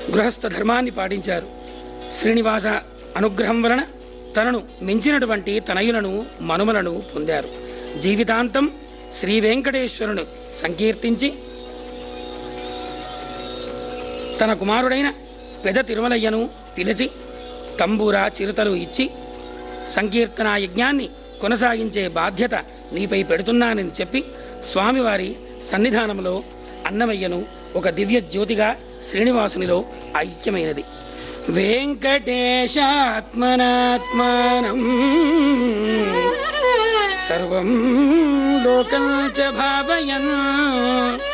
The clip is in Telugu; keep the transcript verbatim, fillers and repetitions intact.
గృహస్థ ధర్మాన్ని పాటించారు. శ్రీనివాస అనుగ్రహం వలన తనను మించినటువంటి తనయులను మనుమలను పొందారు. జీవితాంతం శ్రీ వెంకటేశ్వరుని సంకీర్తించి తన కుమారుడైన పెద తిరుమలయ్యను పిలిచి తంబూరా చిరుతలు ఇచ్చి సంకీర్తన యజ్ఞాన్ని కొనసాగించే బాధ్యత నీపై పెడుతున్నానని చెప్పి స్వామివారి సన్నిధానంలో అన్నమయ్యను ఒక దివ్య జ్యోతిగా శ్రీనివాసునిలో ఐక్యమైనది. వెంకటేశాత్మనాత్మానం సర్వం లోకం చ భావయన్